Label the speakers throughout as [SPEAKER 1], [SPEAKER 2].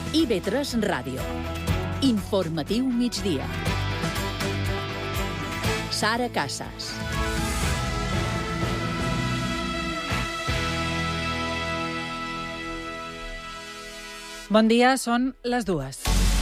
[SPEAKER 1] IB3 Ràdio. Informatiu migdia. Sara Casas.
[SPEAKER 2] Bon dia, són les 2.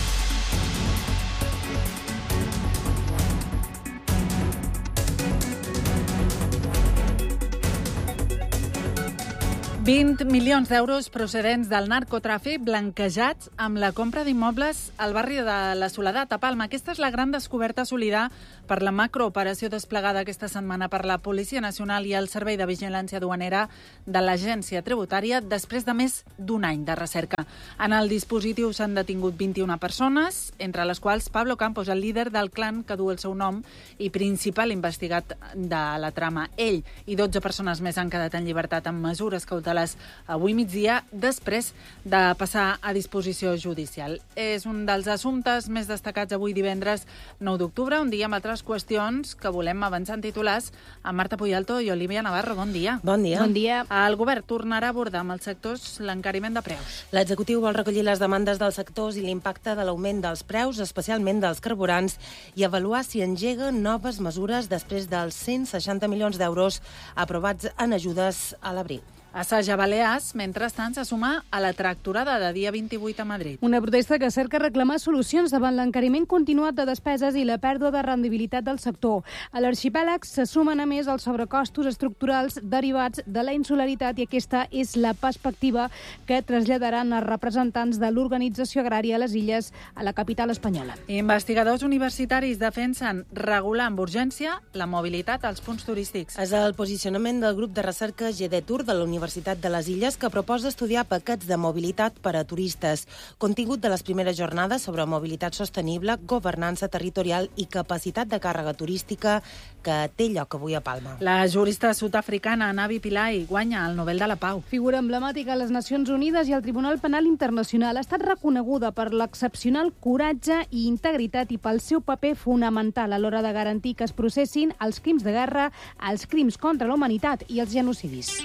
[SPEAKER 2] $20 milions procedents del narcotràfic blanquejats amb la compra d'immobles al barri de la Soledat, a Palma. Aquesta és la gran descoberta assolida per la macrooperació desplegada aquesta setmana per la Policia Nacional i el Servei de Vigilància Duanera de l'Agència Tributària després de més d'un any de recerca. En el dispositiu s'han detingut 21 persones, entre les quals Pablo Campos, el líder del clan que du el seu nom i principal investigat de la trama. Ell i 12 persones més han quedat en llibertat amb mesures cautelars avui migdia, després de passar a disposició judicial. És un dels assumptes més destacats avui divendres 9 d'octubre, un dia amb altres qüestions que volem avançar en titulars amb Marta Puyalto i Olivia Navarro. Bon dia.
[SPEAKER 3] Bon dia.
[SPEAKER 2] Bon dia. El govern tornarà a abordar amb els sectors l'encariment de preus.
[SPEAKER 3] L'executiu vol recollir les demandes dels sectors i l'impacte de l'augment dels preus, especialment dels carburants, i avaluar si engega noves mesures després dels 160 milions d'euros aprovats en ajudes a l'abril.
[SPEAKER 2] Assaja Balears, mentrestant, se suma a la tractorada de dia 28 a Madrid.
[SPEAKER 4] Una protesta que cerca reclamar solucions davant l'encariment continuat de despeses i la pèrdua de rendibilitat del sector. A l'arxipèlag se sumen, a més, els sobrecostos estructurals derivats de la insularitat i aquesta és la perspectiva que traslladaran els representants de l'organització agrària a les illes a la capital espanyola.
[SPEAKER 2] Investigadors universitaris defensen regular amb urgència la mobilitat als punts turístics.
[SPEAKER 3] És el posicionament del grup de recerca GDTUR de la Universitat de les Illes, que proposa estudiar paquets de mobilitat per a turistes. Contingut de les primeres jornades sobre mobilitat sostenible, governança territorial i capacitat de càrrega turística que té lloc avui a Palma.
[SPEAKER 2] La jurista sud-africana Navi Pillay guanya el Nobel de la Pau.
[SPEAKER 4] Figura emblemàtica a les Nacions Unides i al Tribunal Penal Internacional, ha estat reconeguda per l'excepcional coratge i integritat i pel seu paper fonamental a l'hora de garantir que es processin els crims de guerra, els crims contra la humanitat i els genocidis.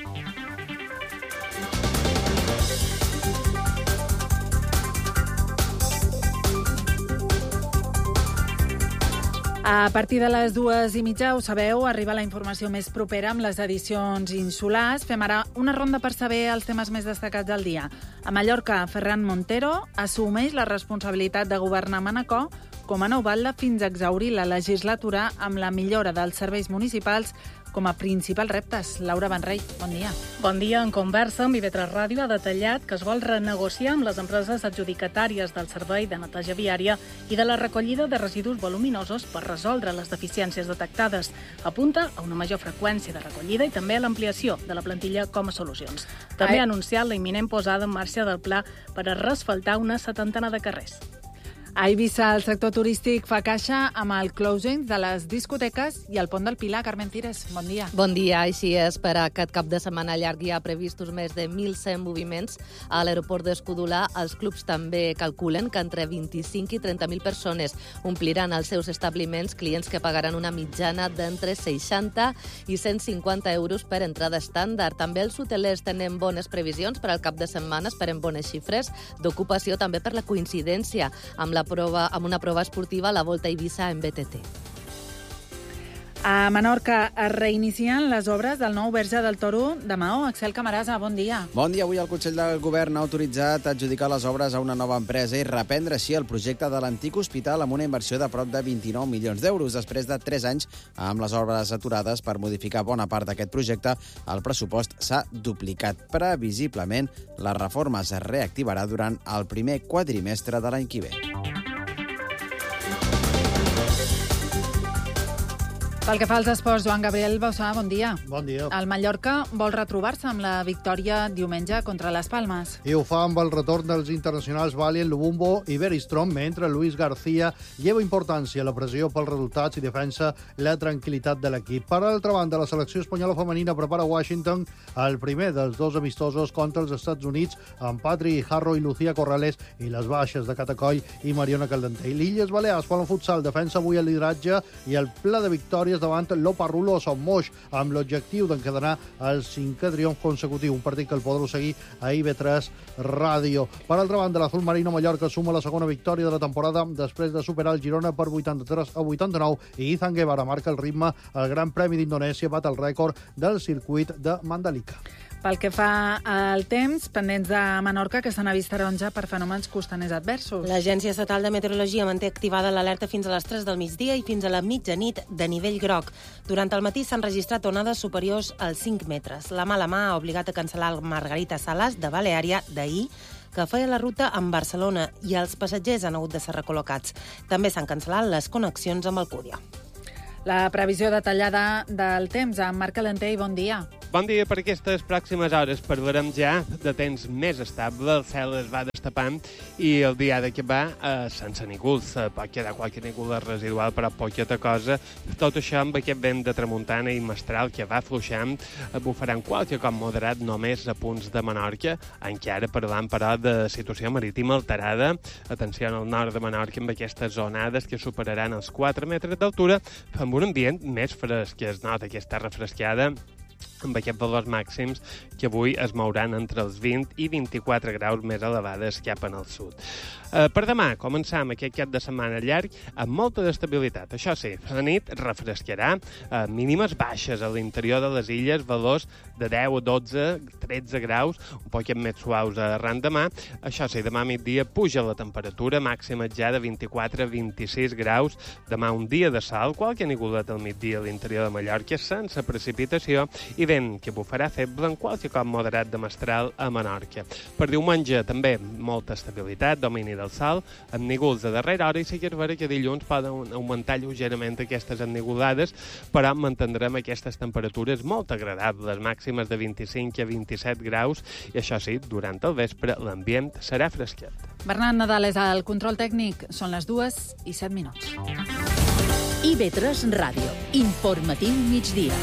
[SPEAKER 2] A partir de les 2:30, ho sabeu, arriba la informació més propera amb les edicions insulars. Fem ara una ronda per saber els temes més destacats del dia. A Mallorca, Ferran Montero assumeix la responsabilitat de governar Manacor com a nou batlle fins a exhaurir la legislatura amb la millora dels serveis municipals com a principals reptes. Laura Benrey, bon dia.
[SPEAKER 5] Bon dia. En conversa amb IB3 Ràdio ha detallat que es vol renegociar amb les empreses adjudicatàries del servei de neteja viària i de la recollida de residus voluminosos per resoldre les deficiències detectades. Apunta a una major freqüència de recollida i també a l'ampliació de la plantilla com a solucions. També ha anunciat la imminent posada en marxa del pla per a reasfaltar una 70 de carrers.
[SPEAKER 2] A Eivissa, el sector turístic fa caixa amb el closing de les discoteques i el pont del Pilar. Carmen Cires, bon dia.
[SPEAKER 6] Bon dia. Així és, per aquest cap de setmana llarg hi ha previstos més de 1.100 moviments a l'aeroport d'Escudolà. Els clubs també calculen que entre 25 i 30.000 persones ompliran els seus establiments, clients que pagaran una mitjana d'entre 60 i 150 euros per entrada estàndard. També els hotelers tenen bones previsions per al cap de setmana, esperen bones xifres d'ocupació també per la coincidència amb una prova esportiva, la Volta a Eivissa en BTT.
[SPEAKER 2] A Menorca es reinicien les obres del nou Verge del Toro de Maó. Axel Camarasa, bon dia.
[SPEAKER 7] Bon dia. Avui el Consell del Govern ha autoritzat adjudicar les obres a una nova empresa i reprendre així el projecte de l'antic hospital amb una inversió de prop de 29 milions d'euros. Després de 3 anys amb les obres aturades per modificar bona part d'aquest projecte, el pressupost s'ha duplicat. Previsiblement, la reforma es reactivarà durant el primer quadrimestre de l'any que ve.
[SPEAKER 2] Pel que fa als esports, Joan Gabriel Bausà, bon dia.
[SPEAKER 8] Bon dia.
[SPEAKER 2] El Mallorca vol retrobar-se amb la victòria diumenge contra les Palmes.
[SPEAKER 8] I ho fa amb el retorn dels internacionals Valien, Lubumbo i Beristrom, mentre Luis García lleva importància a la pressió pels resultats i defensa la tranquil·litat de l'equip. Per altra banda, la selecció espanyola femenina prepara a Washington el primer dels dos amistosos contra els Estats Units amb Patri Harro i Lucía Corrales i les baixes de Catacoll i Mariona Caldentey. L'Illes Balears, pel futsal, defensa avui el lideratge i el pla de victòries davant l'Oparrulo a Son Moix, amb l'objectiu d'encadenar el 5è triomf consecutiu, un partit que el podreu seguir a IB3 Ràdio. Per altra banda, l'Azul Marino Mallorca suma la segona victòria de la temporada després de superar el Girona per 83-89 i Izan Guevara marca el ritme al Gran Premi d'Indonèsia, bat el rècord del circuit de Mandalika.
[SPEAKER 2] Pel que fa al temps, pendents de Menorca, que s'han vist taronja per fenòmens costaners adversos.
[SPEAKER 3] L'Agència Estatal de Meteorologia manté activada l'alerta fins a les 3 del migdia i fins a la mitjanit de nivell groc. Durant el matí s'han registrat onades superiors als 5 metres. La mala mà ha obligat a cancel·lar el Margarita Salas de Baleària d'ahir, que feia la ruta amb Barcelona, i els passatgers han hagut de ser recol·locats. També s'han cancel·lat les connexions amb Alcúdia.
[SPEAKER 2] La previsió detallada del temps amb Marc Calenter, bon dia.
[SPEAKER 9] Bon dia. Per aquestes pròximes hores parlarem ja de temps més estable. El cel es va destapant i el dia ha d'acabar sense nígols. Pot quedar qualque nígol residual, però poqueta cosa. Tot això amb aquest vent de tramuntana i mestral que va fluixant bufaran qualque cop moderat només a punts de Menorca. Encara parlant, però, de situació marítima alterada. Atenció al nord de Menorca amb aquestes onades que superaran els 4 metres d'altura, amb un ambient més fresc, que es nota aquesta refrescada, amb aquests valors màxims que avui es mouran entre els 20 i 24 graus més elevades cap en el sud. Per demà començam aquest cap de setmana llarg amb molta d'estabilitat. Això sí, a la nit refrescarà, mínimes baixes a l'interior de les illes, valors de 10 a 12, 13 graus, un poc més suaus arran demà. Això sí, demà a migdia puja la temperatura, màxima ja de 24 a 26 graus. Demà un dia de sol, qualque nigulet al migdia a l'interior de Mallorca, sense precipitació, i vent que bufarà feble en qualque cop moderat de mestral a Menorca. Per diumenge també molta estabilitat, domini del sol, amb nígols a darrera hora, i sí que és vera que dilluns poden augmentar lleugerament aquestes ennigolades, però mantindrem aquestes temperatures molt agradables, màximes de 25 a 27 graus, i això sí, durant el vespre l'ambient serà fresquet.
[SPEAKER 2] Bernat Nadal és al control tècnic. Són les 2:07.
[SPEAKER 1] IB3 Ràdio. Informatiu migdia.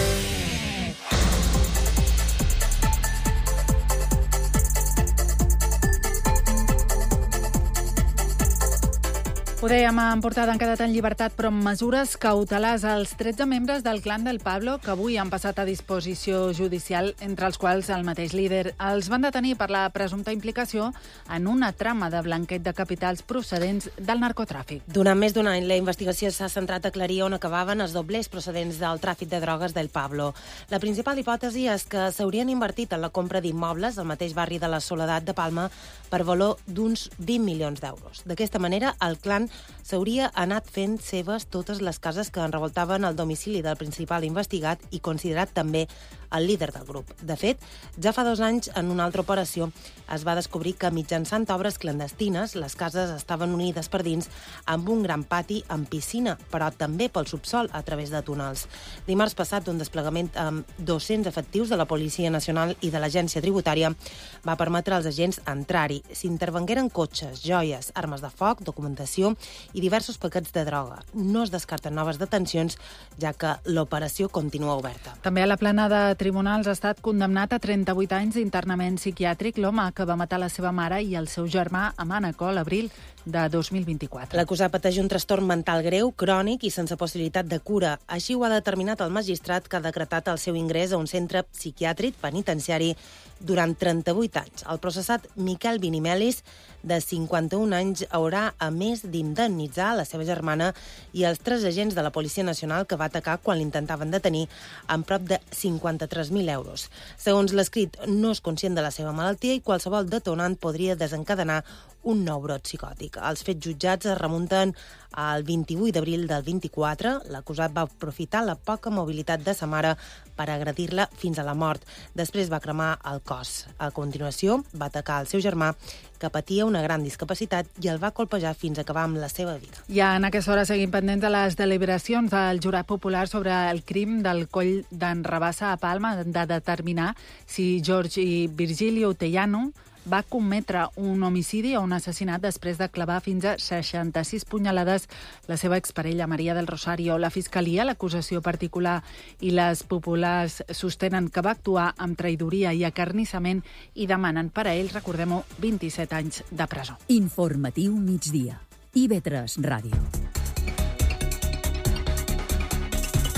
[SPEAKER 2] Ho dèiem, en portada han quedat en llibertat, però amb mesures cautelars als 13 membres del clan del Pablo, que avui han passat a disposició judicial, entre els quals el mateix líder. Els van detenir per la presumpta implicació en una trama de blanqueig de capitals procedents del narcotràfic.
[SPEAKER 3] Durant més d'un any, la investigació s'ha centrat a aclarir on acabaven els doblers procedents del tràfic de drogues del Pablo. La principal hipòtesi és que s'haurien invertit en la compra d'immobles al mateix barri de la Soledat de Palma per valor d'uns 20 milions d'euros. D'aquesta manera, el clan s'hauria anat fent seves totes les cases que enrevoltaven el domicili del principal investigat i considerat també el líder del grup. De fet, ja fa 2 anys, en una altra operació, es va descobrir que mitjançant obres clandestines les cases estaven unides per dins amb un gran pati amb piscina, però també pel subsol a través de túnels. Dimarts passat, un desplegament amb 200 efectius de la Policia Nacional i de l'Agència Tributària va permetre als agents entrar-hi. S'intervengueren cotxes, joies, armes de foc, documentació i diversos paquets de droga. No es descarten noves detencions, ja que l'operació continua oberta.
[SPEAKER 2] També a la plana de tribunals ha estat condemnat a 38 anys d'internament psiquiàtric l'home que va matar la seva mare i el seu germà a Mànaco a l'abril de 2024.
[SPEAKER 3] L'acusat pateix un trastorn mental greu, crònic i sense possibilitat de cura. Així ho ha determinat el magistrat, que ha decretat el seu ingrés a un centre psiquiàtric penitenciari durant 38 anys. El processat Miquel Vinimelis, de 51 anys, haurà, a més d'indemnitzar la seva germana i els 3 agents de la Policia Nacional que va atacar quan l'intentaven detenir, amb prop de 53.000 euros. Segons l'escrit, no és conscient de la seva malaltia i qualsevol detonant podria desencadenar un nou brot psicòtic. Els fets jutjats es remunten al 28 d'abril del 24. L'acusat va aprofitar la poca mobilitat de sa mare per agredir-la fins a la mort. Després va cremar el cos. A continuació, va atacar el seu germà, que patia una gran discapacitat, i el va colpejar fins a acabar amb la seva vida.
[SPEAKER 2] Ja en aquesta hora seguim pendents de les deliberacions del jurat popular sobre el crim del coll d'en Rabassa a Palma, de determinar si George i Virgilio Tellano va cometre un homicidi o un assassinat després de clavar fins a 66 punyalades la seva exparella Maria del Rosario. La Fiscalia, l'acusació particular i les populars sostenen que va actuar amb traïdoria i acarnissament i demanen per a ells, recordem-ho, 27 anys de presó.
[SPEAKER 1] Informatiu migdia. IB3 Ràdio.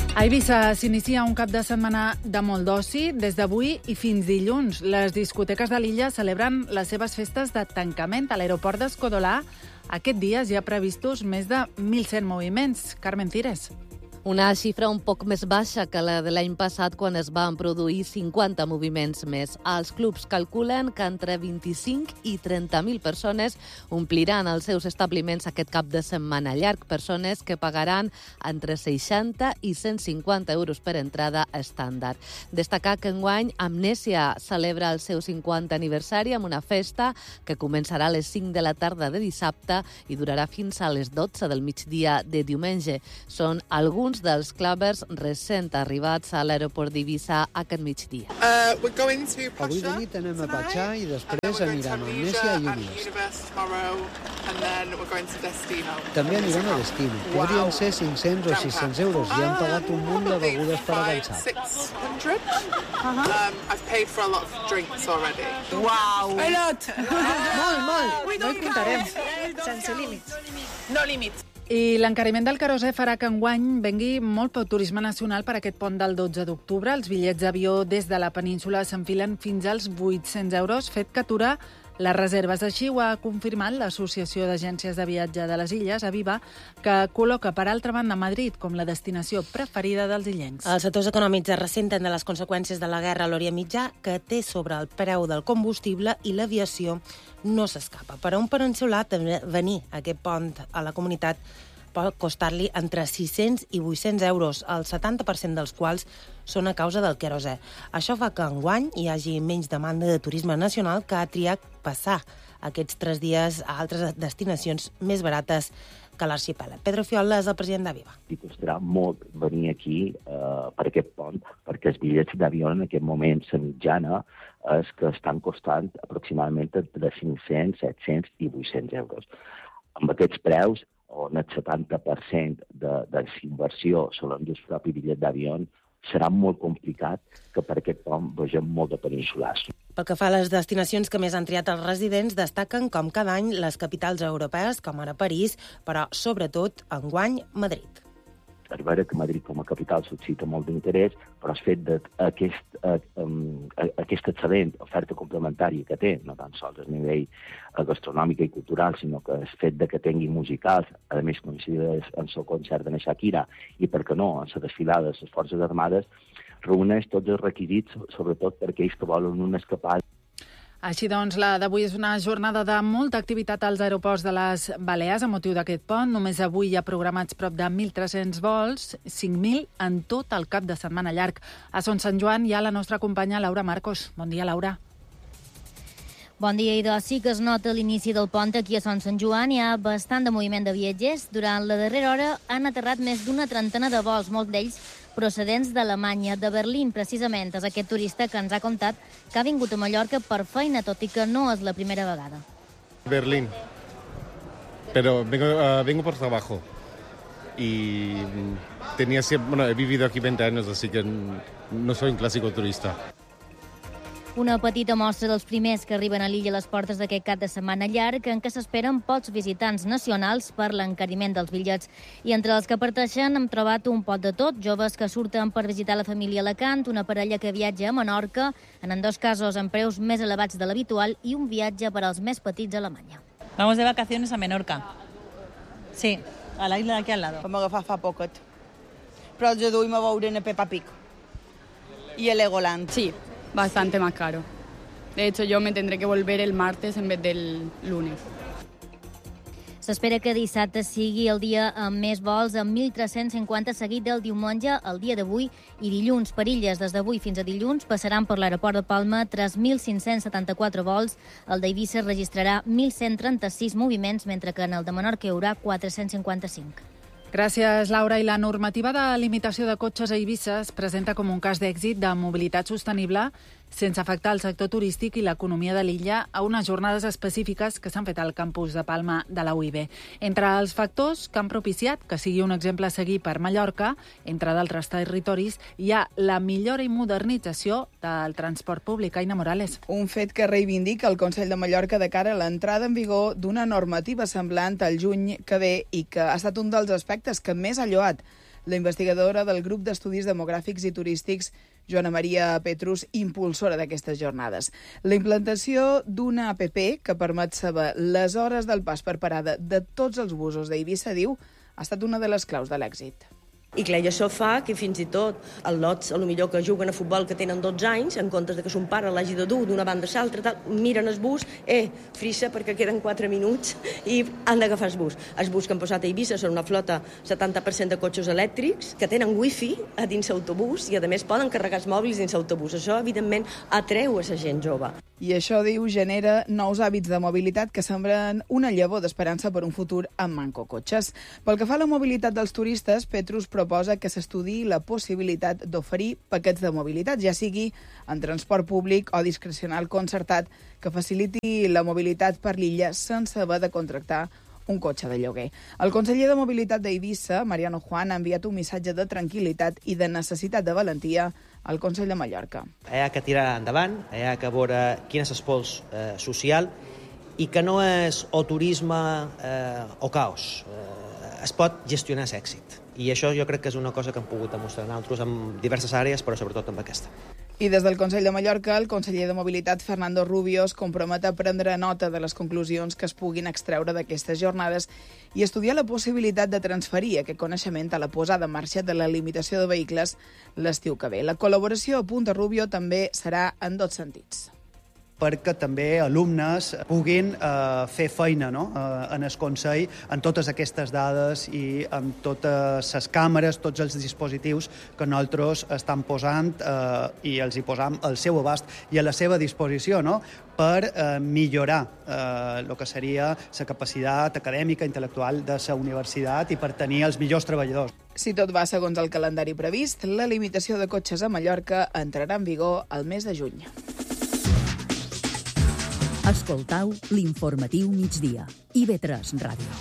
[SPEAKER 2] A Eivissa s'inicia un cap de setmana de molt d'oci. Des d'avui i fins dilluns, les discoteques de l'illa celebren les seves festes de tancament. A l'aeroport d'Escodolà aquest dia hi ha previstos més de 1.100 moviments. Carmen Cires.
[SPEAKER 6] Una xifra un poc més baixa que la de l'any passat, quan es van produir 50 moviments més. Els clubs calculen que entre 25 i 30.000 persones ompliran els seus establiments aquest cap de setmana llarg, persones que pagaran entre 60 i 150 euros per entrada estàndard. Destacar que enguany Amnèsia celebra el seu 50 aniversari amb una festa que començarà a les 5 de la tarda de dissabte i durarà fins a les 12 del migdia de diumenge. Són alguns dels clubbers recent arribats a l'aeroport d'Eivissa aquest migdia.
[SPEAKER 10] Avui de nit anem a Patxà i després anirem a Amnèsia i Unides. També anirem a Destino. Podrien ser 500 o 600 euros i han pagat un munt de begudes per avançat.
[SPEAKER 11] Wow!
[SPEAKER 2] Molt! No hi comptarem.
[SPEAKER 11] Sense límits. No límits.
[SPEAKER 2] I l'encariment del querosè farà que enguany vengui molt pel turisme nacional per aquest pont del 12 d'octubre. Els bitllets d'avió des de la península s'enfilen fins als 800 euros, fet que atura les reserves. Així ho ha confirmat l'Associació d'Agències de Viatge de les Illes, Aviva, que col·loca, per altra banda, Madrid com la destinació preferida dels illencs.
[SPEAKER 3] Els sectors econòmics es ressenten de les conseqüències de la guerra a l'Orient Mitjà, que té sobre el preu del combustible, i l'aviació no s'escapa. Per a un peninsular, venir a aquest pont a la comunitat pot costar-li entre 600 i 800 euros, el 70% dels quals són a causa del querosè. Això fa que enguany hi hagi menys demanda de turisme nacional, que ha triat passar aquests 3 dies a altres destinacions més barates que l'arxipèlag. Pedro Fiola és el president d'Aviva.
[SPEAKER 12] I costarà molt venir aquí per aquest pont, perquè els bitllets d'avió en aquest moment, la mitjana, és que estan costant aproximadament entre 500, 700 i 800 euros. Amb aquests preus, on el 70% de la inversió sobre l'ús propi bitllet d'avió, serà molt complicat que per aquest pont vegem molt de peninsulars.
[SPEAKER 3] Pel que fa a les destinacions que més han triat els residents, destaquen com cada any les capitals europees, com ara París, però sobretot enguany Madrid.
[SPEAKER 12] És vera que Madrid com a capital suscita molt d'interès, però el fet d'aquest excel·lent oferta complementària que té, no tan sols a nivell gastronòmic i cultural, sinó que el fet que tingui musicals, a més coincideix en el concert de Shakira, i per què no, en la desfilada de les Forces Armades, reuneix tots els requisits, sobretot per aquells que volen una escapada.
[SPEAKER 2] Així doncs, la d'avui és una jornada de molta activitat als aeroports de les Balears amb motiu d'aquest pont. Només avui hi ha programats prop de 1.300 vols, 5.000 en tot el cap de setmana llarg. A Son Sant Joan hi ha la nostra companya Laura Marcos. Bon dia, Laura.
[SPEAKER 13] Bon dia, Idò. Sí que es nota l'inici del pont aquí a Son Sant Joan. Hi ha bastant de moviment de viatgers. Durant la darrera hora han aterrat més d'una trentena de vols, molts d'ells procedents d'Alemanya, de Berlín, precisament. És aquest turista que ens ha contat que ha vingut a Mallorca per feina, tot i que no és la primera vegada.
[SPEAKER 14] Berlín, pero vengo por trabajo y he vivido aquí 20 años, así que no soy un clásico turista.
[SPEAKER 13] Una petita mostra dels primers que arriben a l'illa a les portes d'aquest cap de setmana llarg, en què s'esperen pocs visitants nacionals per l'encariment dels bitllets. I entre els que parteixen hem trobat un pot de tot, joves que surten per visitar la família a Alacant, una parella que viatja a Menorca, en dos casos amb preus més elevats de l'habitual, i un viatge per als més petits a Alemanya.
[SPEAKER 15] Vamos de vacaciones a Menorca. Sí, a la isla d'aquí al lado.
[SPEAKER 16] Vam agafar fa poquet. Però els duim a veure a Peppa Pig i a Legoland.
[SPEAKER 17] Sí. Bastante más caro. De hecho, yo me tendré que volver el martes en vez del lunes.
[SPEAKER 13] S'espera que dissabte sigui el dia amb més vols, amb 1.350 seguit del diumenge, el dia d'avui, i dilluns per illes des d'avui fins a dilluns passaran per l'aeroport de Palma 3.574 vols. El d'Eivissa registrarà 1.136 moviments, mentre que en el de Menorca hi haurà 455.
[SPEAKER 2] Gràcies, Laura. I la normativa de limitació de cotxes a Eivissa es presenta com un cas d'èxit de mobilitat sostenible sense afectar el sector turístic i l'economia de l'illa a unes jornades específiques que s'han fet al campus de Palma de la UIB. Entre els factors que han propiciat que sigui un exemple a seguir per Mallorca, entre d'altres territoris, hi ha la millora i modernització del transport públic. Aina Morales.
[SPEAKER 18] Un fet que reivindica el Consell de Mallorca de cara a l'entrada en vigor d'una normativa semblant al juny que ve i que ha estat un dels aspectes que més ha lloat la investigadora del grup d'estudis demogràfics i turístics Joana Maria Petrus, impulsora d'aquestes jornades. La implantació d'una app que permet saber les hores del pas per parada de tots els busos d'Eivissa, diu, ha estat una de les claus de l'èxit.
[SPEAKER 19] I clar, això fa que fins i tot els lots, potser que juguen a futbol que tenen 12 anys, en comptes de que son pare l'hagi de dur d'una banda a l'altra, miren el bus, frissa perquè queden 4 minuts i han d'agafar el bus. Els bus que han posat a Eivissa són una flota 70% de cotxes elèctrics que tenen wifi a dins l'autobús i a més poden carregar els mòbils dins l'autobús. Això, evidentment, atreu a la gent jove.
[SPEAKER 18] I això, diu, genera nous hàbits de mobilitat que semblen una llavor d'esperança per un futur amb manco cotxes. Pel que fa a la mobilitat dels turistes, Petrus proposa que s'estudiï la possibilitat d'oferir paquets de mobilitat, ja sigui en transport públic o discrecional concertat, que faciliti la mobilitat per l'illa sense haver de contractar un cotxe de lloguer. El conseller de Mobilitat d'Eivissa, Mariano Juan, ha enviat un missatge de tranquil·litat i de necessitat de valentia al Consell de Mallorca.
[SPEAKER 20] Hi ha que tirar endavant, hi ha que veure quin és el pols social i que no és o turisme o caos. Es pot gestionar l'èxit. I això jo crec que és una cosa que hem pogut demostrar nosaltres en diverses àrees, però sobretot en aquesta.
[SPEAKER 18] I des del Consell de Mallorca, el conseller de Mobilitat, Fernando Rubio, es compromet a prendre nota de les conclusions que es puguin extreure d'aquestes jornades i estudiar la possibilitat de transferir aquest coneixement a la posada en marxa de la limitació de vehicles l'estiu que ve. La col·laboració, apunta Rubio, també serà en 2 sentits.
[SPEAKER 21] Perquè també alumnes puguin fer feina en el Consell en totes aquestes dades i amb totes les càmeres, tots els dispositius que nosaltres estan posant i els hi posam al seu abast i a la seva disposició, per millorar el que seria la capacitat acadèmica, intel·lectual de la universitat i per tenir els millors treballadors.
[SPEAKER 18] Si tot va segons el calendari previst, la limitació de cotxes a Mallorca entrarà en vigor al mes de juny.
[SPEAKER 1] Escoltau l'informatiu migdia. IB3 Ràdio.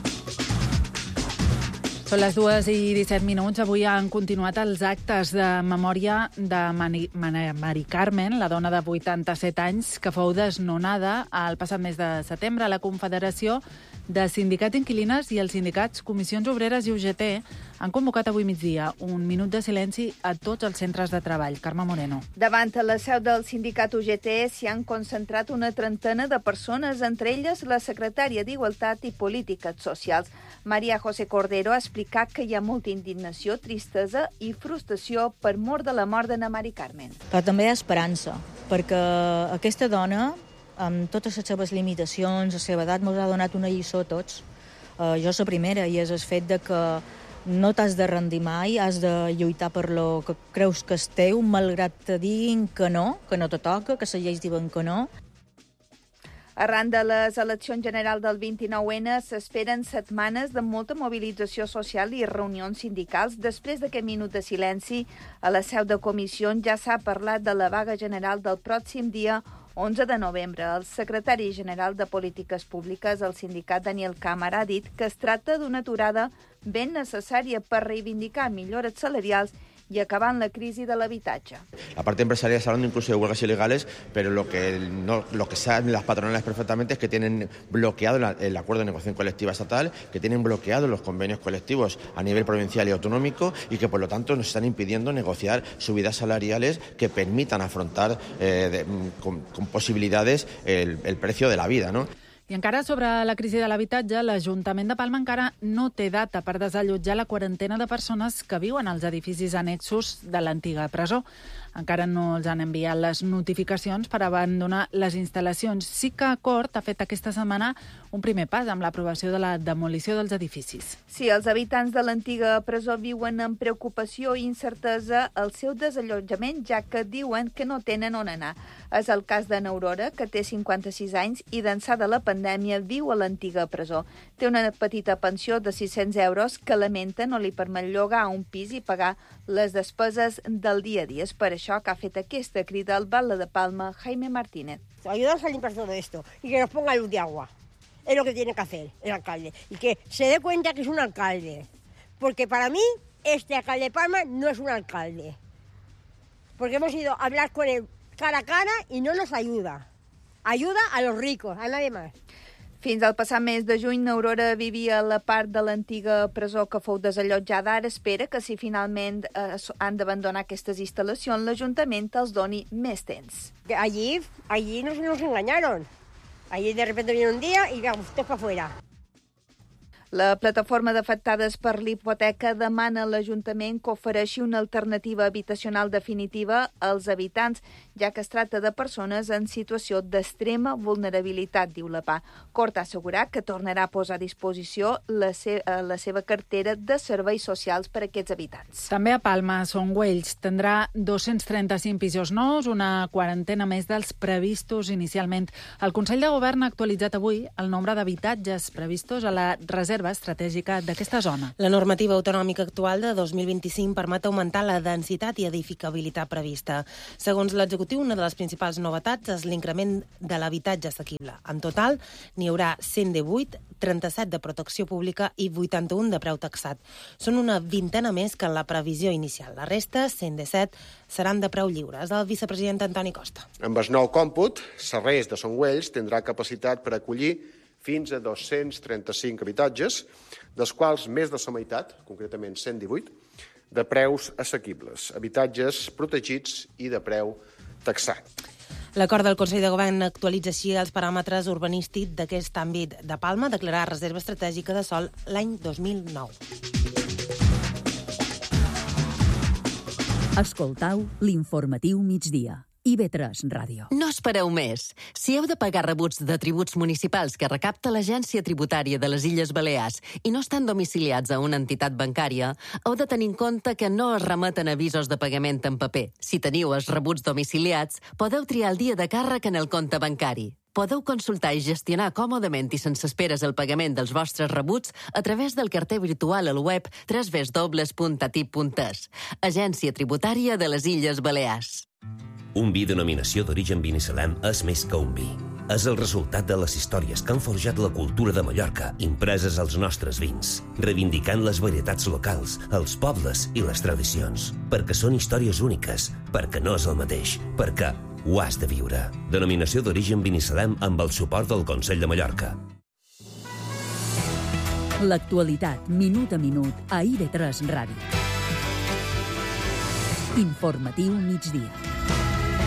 [SPEAKER 2] Són les 2:17. Avui han continuat els actes de memòria de Mari Carmen, la dona de 87 anys, que fou desnonada el passat mes de setembre. La Confederació de Sindicats Inquilines i els sindicats Comissions Obreres i UGT han convocat avui migdia un minut de silenci a tots els centres de treball. Carme Moreno.
[SPEAKER 22] Davant la seu del sindicat UGT s'hi han concentrat una trentena de persones, entre elles la secretària d'Igualtat i Polítiques Socials. Maria José Cordero ha explicat que hi ha molta indignació, tristesa i frustració per mort de la mort de Mari Carmen.
[SPEAKER 23] Però també hi ha esperança, perquè aquesta dona, amb totes les seves limitacions, la seva edat, ens ha donat una lliçó a tots. Jo la primera, i és el fet de que no t'has de rendir mai, has de lluitar per lo que creus que és teu, malgrat te diguin que no te toca, que les lleis diuen que no.
[SPEAKER 22] Arran de les eleccions generals del 29N s'esperen setmanes de molta mobilització social i reunions sindicals. Després d'aquest minut de silenci, a la seu de comissió ja s'ha parlat de la vaga general del pròxim dia 11 de novembre. El secretari general de Polítiques Públiques, el sindicat Daniel Cámara, ha dit que es tracta d'una aturada ben necessària per reivindicar millores salarials y acabar la crisis del habitatge.
[SPEAKER 24] La parte empresarial está hablando incluso de huelgas ilegales, pero lo que saben las patronales perfectamente es que tienen bloqueado el acuerdo de negociación colectiva estatal, que tienen bloqueados los convenios colectivos a nivel provincial y autonómico y que por lo tanto nos están impidiendo negociar subidas salariales que permitan afrontar con posibilidades el precio de la vida, ¿no?
[SPEAKER 2] I encara sobre la crisi de l'habitatge, l'Ajuntament de Palma encara no té data per desallotjar la quarantena de persones que viuen als edificis annexos de l'antiga presó. Encara no els han enviat les notificacions per abandonar les instal·lacions. Sí que Cort ha fet aquesta setmana un primer pas amb l'aprovació de la demolició dels edificis.
[SPEAKER 22] Sí, els habitants de l'antiga presó viuen amb preocupació i incertesa el seu desallotjament, ja que diuen que no tenen on anar. És el cas de n'Aurora, que té 56 anys i d'ençà de la pandèmia viu a l'antiga presó. Té una petita pensió de 600 euros que lamenta no li permet llogar un pis i pagar les despeses del dia a dia. És per això que ha fet aquesta crida al Batlle de Palma, Jaime Martínez.
[SPEAKER 25] Ayudar a limpiar todo esto y que nos ponga luz de agua. Es lo que tiene que hacer el alcalde. Y que se dé cuenta que es un alcalde. Porque para mí, este alcalde de Palma no es un alcalde. Porque hemos ido a hablar con él cara a cara y no nos ayuda. Ayuda a los ricos, a nadie más.
[SPEAKER 22] Fins al passat mes de juny, n'Aurora vivia a la part de l'antiga presó que fou desallotjada. Ara espera que si finalment han d'abandonar aquestes instal·lacions, l'Ajuntament els doni més temps.
[SPEAKER 25] Allí nos engañaron. Allí de repente viene un día y usted para afuera.
[SPEAKER 22] La plataforma d'afectades per l'hipoteca demana a l'Ajuntament que ofereixi una alternativa habitacional definitiva als habitants, ja que es tracta de persones en situació d'extrema vulnerabilitat, diu la PA. Cort ha assegurat que tornarà a posar a disposició la seva cartera de serveis socials per a aquests habitants.
[SPEAKER 2] També a Palma, Son Güells tindrà 235 pisos nous, una quarantena més dels previstos inicialment. El Consell de Govern ha actualitzat avui el nombre d'habitatges previstos a la reserva estratègica d'aquesta zona.
[SPEAKER 3] La normativa autonòmica actual de 2025 permet augmentar la densitat i edificabilitat prevista. Segons l'executiu, una de les principals novetats és l'increment de l'habitatge assequible. En total, n'hi haurà 118, 37 de protecció pública i 81 de preu taxat. Són una vintena més que en la previsió inicial. La resta, 117, seran de preu lliure. És el vicepresident Antoni Costa.
[SPEAKER 4] Amb el nou còmput, Sarrés de Son Güells tindrà capacitat per acollir fins a 235 habitatges, dels quals més de la meitat, concretament 118, de preus assequibles, habitatges protegits i de preu taxat.
[SPEAKER 3] L'acord del Consell de Govern actualitza així els paràmetres urbanístics d'aquest àmbit de Palma, declarar reserva estratègica de sòl l'any 2009.
[SPEAKER 1] Escoltau l'informatiu migdia. IB3 Ràdio.
[SPEAKER 5] No espereu més. Si heu de pagar rebuts de tributs municipals que recapta l'Agència Tributària de les Illes Balears i no estan domiciliats a una entitat bancària, heu de tenir en compte que no es remeten avisos de pagament en paper. Si teniu els rebuts domiciliats, podeu triar el dia de càrrec en el compte bancari. Podeu consultar i gestionar còmodament i sense esperes el pagament dels vostres rebuts a través del carter virtual al web www.atip.es. Agència Tributària de les Illes Balears.
[SPEAKER 7] Un vi denominació d'origen Binissalem és més que un vi. És el resultat de les històries que han forjat la cultura de Mallorca, impreses als nostres vins, reivindicant les varietats locals, els pobles i les tradicions. Perquè són històries úniques, perquè no és el mateix, perquè ho has de viure. Denominació d'origen Binissalem amb el suport del Consell de Mallorca.
[SPEAKER 1] L'actualitat, minut a minut, a IB3 Ràdio. Informatiu migdia.